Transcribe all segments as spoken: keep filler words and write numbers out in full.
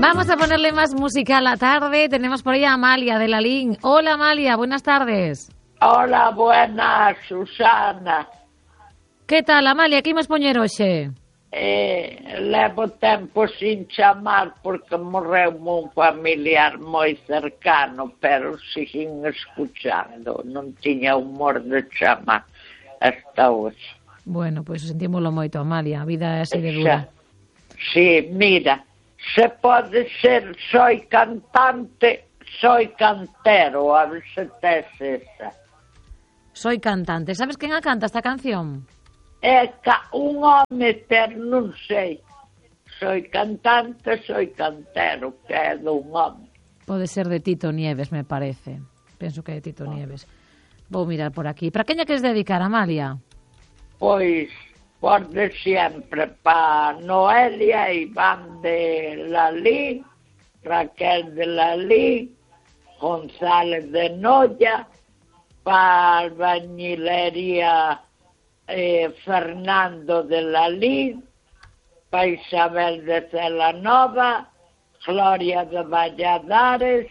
Vamos a ponerle más música a la tarde. Tenemos por ahí a Amalia de la Lin. Hola Amalia, buenas tardes. Hola, buenas, Susana. Que tal, Amalia? Que imos poñer hoxe? Eh, levo tempo sin chamar porque morreu un familiar moi cercano, pero siguen escuchando. Non tiña humor de chamar hasta hoxe. Bueno, pois pues, sentímoslo moito, Amalia. A vida é así de dura. Sí, mira, se pode ser soy cantante, soy cantero, a ver se tes esa. Soy cantante. Sabes quen a canta esta canción? É ca un home, pero non sei. Soy cantante, soy cantero, que é dun home. Pode ser de Tito Nieves, me parece. Penso que é de Tito Nieves. Vou mirar por aquí. Para queña queres dedicar, Amalia? Pois, por de sempre, pa Noelia, Iván de Lalín, Raquel de Lalín, González de Noia, pa Albañilería eh, Fernando de Lalín, pa Isabel de Celanova, Gloria de Valladares,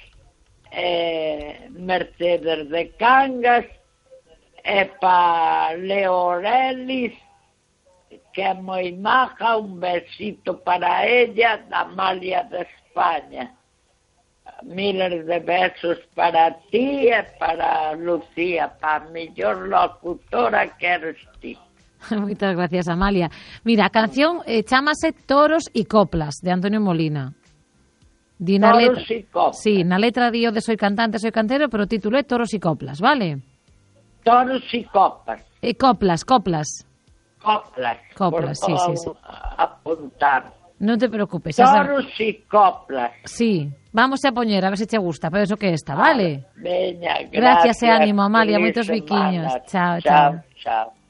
eh, Mercedes de Cangas, e pa Leo Orelis, que é moi maja, un besito para ella, da Amalia de España. Miles de besos para ti e para Lucía, para a mellor locutora que eres ti. Moitas gracias, Amalia. Mira, a canción eh, chámase Toros y Coplas, de Antonio Molina. Di na Toros letra, y Coplas. Sí, na letra dio de Soy cantante, soy cantero, pero o título é Toros y Coplas, vale? Toros y copas. E coplas, coplas. Coplas. Coplas, sí, sí, sí. Apuntar. Non te preocupes. Xa sab... Toros y coplas. Sí, vamos a poñer, a ver se che gusta, pero eso que está, vale? Veña, gracias. Gracias e gracias, ánimo, Amalia, feliz moitos semana. biquiños. Chao, Chao, chao. chao.